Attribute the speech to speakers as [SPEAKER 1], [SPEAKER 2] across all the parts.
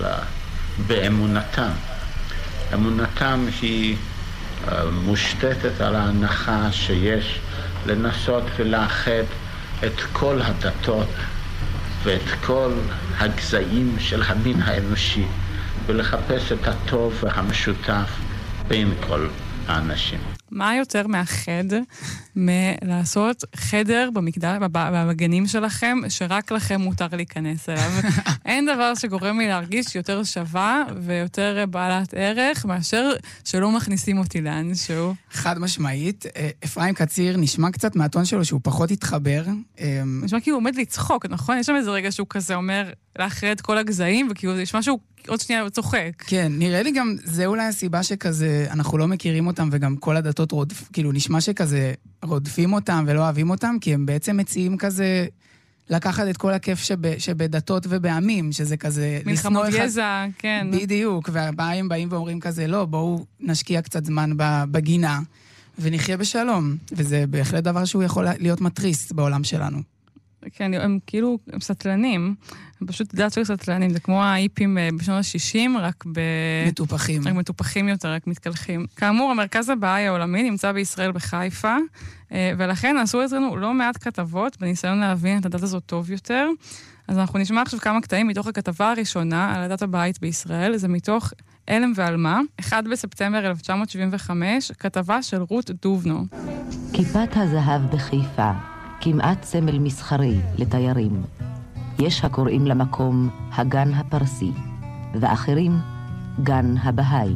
[SPEAKER 1] באמונתם. אמונתם היא מושתתת על ההנחה שיש לנסות ולאחד את כל הדתות ואת כל הגזעים של המין האנושי ולחפש את הטוב והמשותף בין כל האנשים.
[SPEAKER 2] מה יותר מאחד מלעשות חדר בגנים שלכם, שרק לכם מותר להיכנס אליו? אין דבר שגורם לי להרגיש יותר שווה ויותר בעלת ערך, מאשר שלא מכניסים אותי לאנשהו.
[SPEAKER 3] חד משמעית. אפרים קציר נשמע קצת מהטון שלו שהוא פחות התחבר.
[SPEAKER 2] נשמע כאילו הוא עומד לצחוק, נכון? יש שם איזה רגע שהוא כזה אומר לאחרי את כל הגזעים, וכאילו זה נשמע שהוא עוד שנייה צוחק.
[SPEAKER 3] כן, נראה לי גם, זה אולי הסיבה שכזה, אנחנו לא מכירים אותם, וגם כל הדתות כאילו נשמע שכזה רודפים אותם ולא אוהבים אותם, כי הם בעצם מציעים כזה לקחת את כל הכיף שבדתות ובעמים, שזה כזה...
[SPEAKER 2] מלחמות יזע, כן.
[SPEAKER 3] בדיוק, והבאים באים ואומרים כזה, לא, בואו נשקיע קצת זמן בגינה, ונחיה בשלום. וזה בהחלט דבר שהוא יכול להיות מטריס בעולם שלנו.
[SPEAKER 2] כן, הם כאילו, הם סטלנים, הם פשוט דת של סטלנים, זה כמו האיפים בשנות ה-60, רק
[SPEAKER 3] מטופחים.
[SPEAKER 2] רק מטופחים יותר, רק מתקלחים. כאמור, המרכז הבאי העולמי נמצא בישראל בחיפה, ולכן עשו אצלנו לא מעט כתבות, בניסיון להבין את הדת הזאת טוב יותר. אז אנחנו נשמע עכשיו כמה קטעים מתוך הכתבה הראשונה על הדת הבאית בישראל, זה מתוך אלם ועלמה, 1 בספטמבר 1975, כתבה של רות דובנו.
[SPEAKER 4] כיפת הזהב בחיפה. כמעט סמל מסחרי לתיירים. יש הקוראים למקום הגן הפרסי, ואחרים גן הבהאים.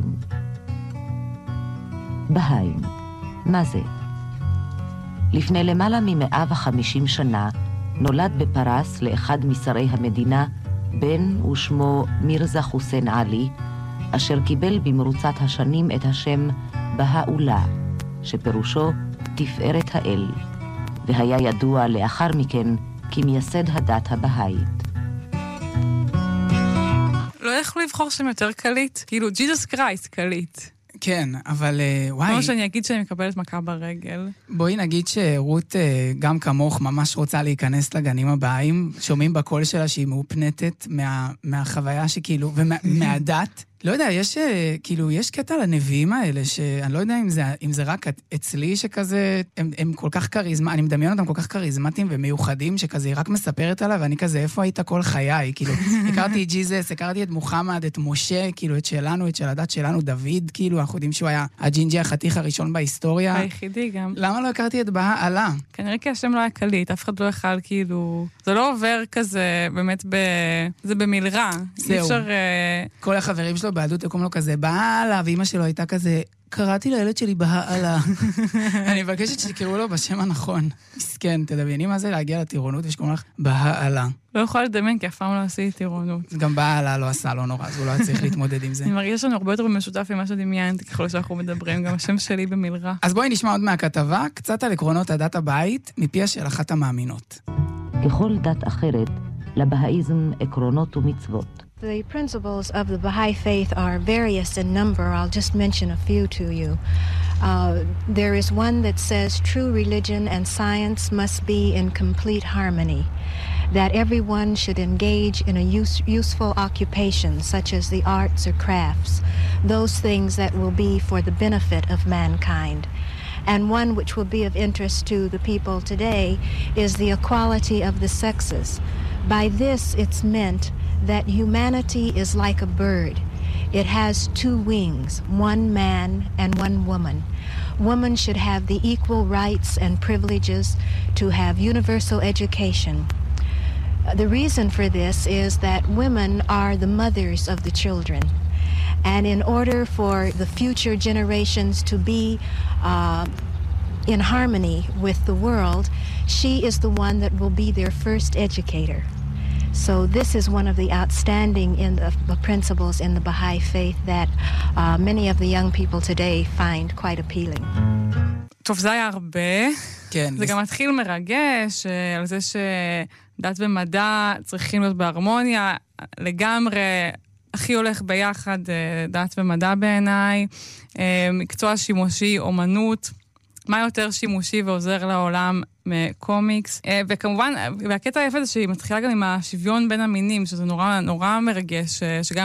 [SPEAKER 4] בהאים, מה זה? לפני למעלה מ-150 שנה נולד בפרס לאחד משרי המדינה בן ושמו מירזה חוסיין עלי, אשר קיבל במרוצת השנים את השם בהאולה, שפירושו תפארת האל. והיה ידוע לאחר מכן כמייסד הדת הבהאית.
[SPEAKER 2] לא יכלו לבחור שם יותר קליט? כאילו, ג'יזוס קרייסט קליט.
[SPEAKER 3] כן, אבל וואי...
[SPEAKER 2] כמו שאני אגיד שאני מקבלת מכה ברגל.
[SPEAKER 3] בואי נגיד שרות, גם כמוך, ממש רוצה להיכנס לגנים הבאים, שומעים בקול שלה שהיא מאופנתת מהחוויה שכאילו, ומהדת. לא יודע, יש קטע לנביאים האלה, שאני לא יודע אם זה רק אצלי שכזה, הם כל כך כריזמה, אני מדמיין אותם כל כך כריזמטיים ומיוחדים, שכזה היא רק מספרת עליו, ואני כזה, איפה היית כל חיי? כאילו, הכרתי את ג'יזס, הכרתי את מוחמד, את משה, כאילו, את שלנו, את של הדת שלנו, דוד, כאילו, אנחנו יודעים שהוא היה הג'ינג'י החתיך הראשון בהיסטוריה.
[SPEAKER 2] היחידי גם.
[SPEAKER 3] למה לא הכרתי את בהאלה?
[SPEAKER 2] כנראה כי השם לא היה קליט, אף אחד לא יכל, כאילו, זה לא עובר כזה, באמת זה במלרה.
[SPEAKER 3] זהו. כל החברים שלו בעדות יקום לו כזה, בהאלה, ואמא שלו הייתה כזה, קראתי לילד שלי בהאלה. אני מבקשת שתקראו לו בשם הנכון. מסכן, תדמייני מה זה להגיע לטירונות, ושקוראים לך בהאלה.
[SPEAKER 2] לא יכולה לדמיין, כי אף פעם לא עשיתי טירונות.
[SPEAKER 3] גם בהאלה לא עשה, לא נורא, אז הוא לא צריך להתמודד עם זה.
[SPEAKER 2] אני מרגיש לנו הרבה יותר במשותף ממה שדמיינתי, ככל שאנחנו מדברים, גם השם שלי במלרה.
[SPEAKER 3] אז בואי נשמע עוד מהכתבה, קצת על עקרונות הדת הבאית, מפיה של אחת המאמינות.
[SPEAKER 4] ככל דת אחרת, לבהאיזם עקרונות ומצוות.
[SPEAKER 5] The principles of the Baha'i faith are various in number. I'll just mention a few to you. There is one that says true religion and science must be in complete harmony, that everyone should engage in a useful occupation such as the arts or crafts, those things that will be for the benefit of mankind. And one which will be of interest to the people today is the equality of the sexes. By this it's meant that humanity is like a bird. It has two wings, one man and one woman. Women should have the equal rights and privileges to have universal education. The reason for this is that women are the mothers of the children. And in order for the future generations to be in harmony with the world, she is the one that will be their first educator. So this is one of the outstanding principles in the Baha'i faith that many of the young people today find quite appealing.
[SPEAKER 2] טוב, זה היה הרבה.
[SPEAKER 3] כן.
[SPEAKER 2] זה גם מתחיל מרגש על זה שדת ומדע צריכים להיות בהרמוניה לגמרי. הכי הולך ביחד דת ומדע בעיניי. מקצוע שימושי, אומנות. מה יותר שימושי ועוזר לעולם מקומיקס. וכמובן, והקטע היפה זה שהיא מתחילה גם עם השוויון בין המינים, שזה נורא מרגש, שגם